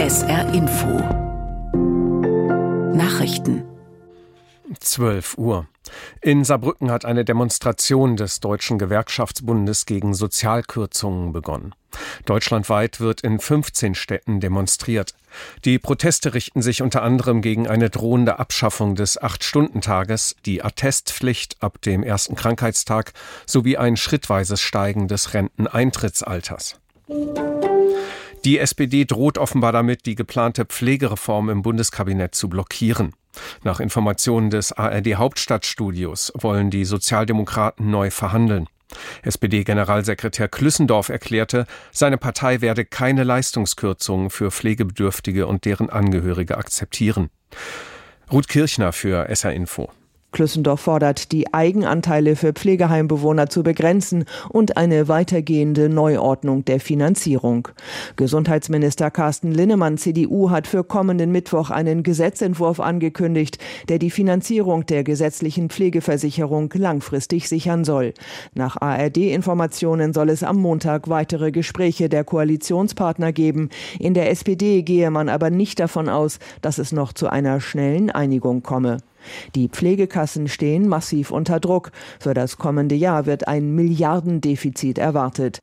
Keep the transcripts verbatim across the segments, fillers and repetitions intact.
S R Info Nachrichten. zwölf Uhr. In Saarbrücken hat eine Demonstration des Deutschen Gewerkschaftsbundes gegen Sozialkürzungen begonnen. Deutschlandweit wird in fünfzehn Städten demonstriert. Die Proteste richten sich unter anderem gegen eine drohende Abschaffung des Acht-Stunden-Tages, die Attestpflicht ab dem ersten Krankheitstag sowie ein schrittweises Steigen des Renteneintrittsalters. Die S P D droht offenbar damit, die geplante Pflegereform im Bundeskabinett zu blockieren. Nach Informationen des A R D-Hauptstadtstudios wollen die Sozialdemokraten neu verhandeln. S P D-Generalsekretär Klüssendorf erklärte, seine Partei werde keine Leistungskürzungen für Pflegebedürftige und deren Angehörige akzeptieren. Ruth Kirchner für S R Info. Klüssendorf fordert, die Eigenanteile für Pflegeheimbewohner zu begrenzen und eine weitergehende Neuordnung der Finanzierung. Gesundheitsminister Carsten Linnemann, C D U, hat für kommenden Mittwoch einen Gesetzentwurf angekündigt, der die Finanzierung der gesetzlichen Pflegeversicherung langfristig sichern soll. Nach A R D-Informationen soll es am Montag weitere Gespräche der Koalitionspartner geben. In der S P D gehe man aber nicht davon aus, dass es noch zu einer schnellen Einigung komme. Die Pflegekassen stehen massiv unter Druck. Für das kommende Jahr wird ein Milliardendefizit erwartet.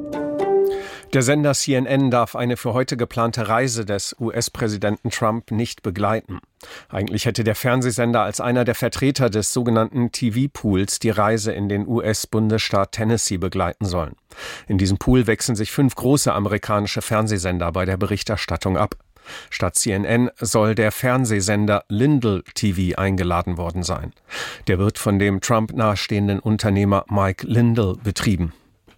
Der Sender C N N darf eine für heute geplante Reise des U S-Präsidenten Trump nicht begleiten. Eigentlich hätte der Fernsehsender als einer der Vertreter des sogenannten T V-Pools die Reise in den U S-Bundesstaat Tennessee begleiten sollen. In diesem Pool wechseln sich fünf große amerikanische Fernsehsender bei der Berichterstattung ab. Statt C N N soll der Fernsehsender Lindell T V eingeladen worden sein. Der wird von dem Trump nahestehenden Unternehmer Mike Lindell betrieben.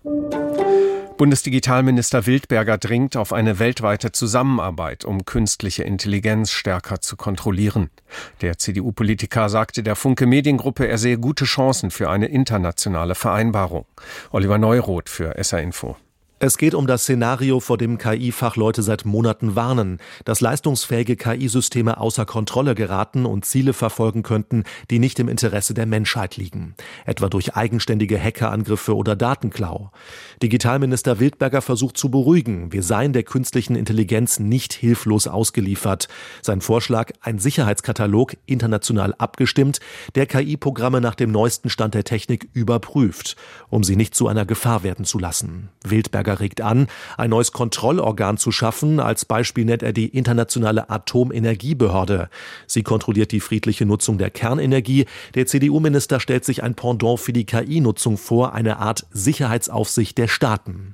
Bundesdigitalminister Wildberger dringt auf eine weltweite Zusammenarbeit, um künstliche Intelligenz stärker zu kontrollieren. Der C D U-Politiker sagte der Funke Mediengruppe, er sehe gute Chancen für eine internationale Vereinbarung. Oliver Neuroth für S R Info. Es geht um das Szenario, vor dem K I-Fachleute seit Monaten warnen, dass leistungsfähige K I-Systeme außer Kontrolle geraten und Ziele verfolgen könnten, die nicht im Interesse der Menschheit liegen, etwa durch eigenständige Hackerangriffe oder Datenklau. Digitalminister Wildberger versucht zu beruhigen, wir seien der künstlichen Intelligenz nicht hilflos ausgeliefert. Sein Vorschlag, ein Sicherheitskatalog, international abgestimmt, der K I-Programme nach dem neuesten Stand der Technik überprüft, um sie nicht zu einer Gefahr werden zu lassen. Wildberger regt an, ein neues Kontrollorgan zu schaffen. Als Beispiel nennt er die Internationale Atomenergiebehörde. Sie kontrolliert die friedliche Nutzung der Kernenergie. Der C D U-Minister stellt sich ein Pendant für die K I-Nutzung vor, eine Art Sicherheitsaufsicht der Staaten.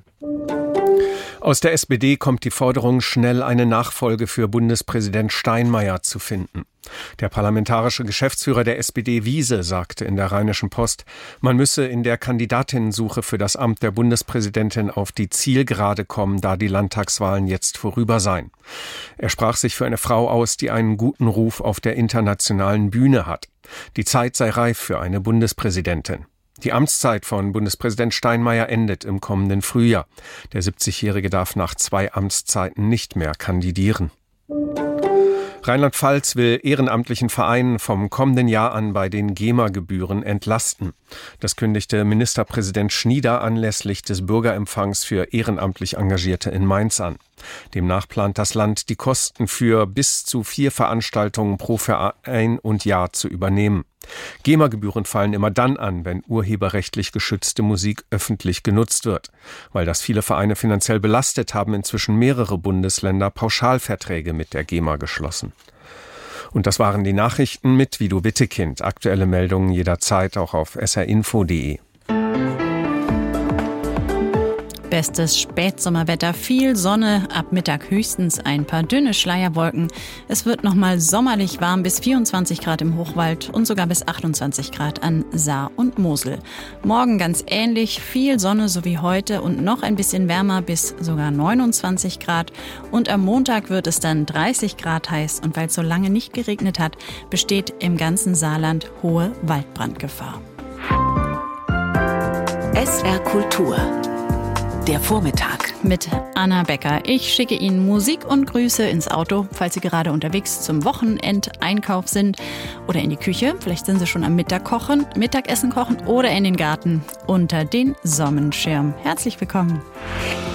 Aus der S P D kommt die Forderung, schnell eine Nachfolge für Bundespräsident Steinmeier zu finden. Der parlamentarische Geschäftsführer der S P D Wiese sagte in der Rheinischen Post, man müsse in der Kandidatinnensuche für das Amt der Bundespräsidentin auf die Zielgerade kommen, da die Landtagswahlen jetzt vorüber seien. Er sprach sich für eine Frau aus, die einen guten Ruf auf der internationalen Bühne hat. Die Zeit sei reif für eine Bundespräsidentin. Die Amtszeit von Bundespräsident Steinmeier endet im kommenden Frühjahr. Der siebzigjährige darf nach zwei Amtszeiten nicht mehr kandidieren. Rheinland-Pfalz will ehrenamtlichen Vereinen vom kommenden Jahr an bei den GEMA-Gebühren entlasten. Das kündigte Ministerpräsident Schnieder anlässlich des Bürgerempfangs für ehrenamtlich Engagierte in Mainz an. Demnach plant das Land, die Kosten für bis zu vier Veranstaltungen pro Verein und Jahr zu übernehmen. GEMA-Gebühren fallen immer dann an, wenn urheberrechtlich geschützte Musik öffentlich genutzt wird. Weil das viele Vereine finanziell belastet, haben inzwischen mehrere Bundesländer Pauschalverträge mit der GEMA geschlossen. Und das waren die Nachrichten mit Vido Wittekind. Aktuelle Meldungen jederzeit auch auf s r info punkt d e. Bestes Spätsommerwetter, viel Sonne, ab Mittag höchstens ein paar dünne Schleierwolken. Es wird nochmal sommerlich warm, bis vierundzwanzig Grad im Hochwald und sogar bis achtundzwanzig Grad an Saar und Mosel. Morgen ganz ähnlich, viel Sonne so wie heute und noch ein bisschen wärmer bis sogar neunundzwanzig Grad. Und am Montag wird es dann dreißig Grad heiß und weil es so lange nicht geregnet hat, besteht im ganzen Saarland hohe Waldbrandgefahr. S R Kultur. Der Vormittag mit Anna Becker. Ich schicke Ihnen Musik und Grüße ins Auto, falls Sie gerade unterwegs zum Wochenendeinkauf sind oder in die Küche. Vielleicht sind Sie schon am Mittag kochen, Mittagessen kochen oder in den Garten unter den Sonnenschirm. Herzlich willkommen.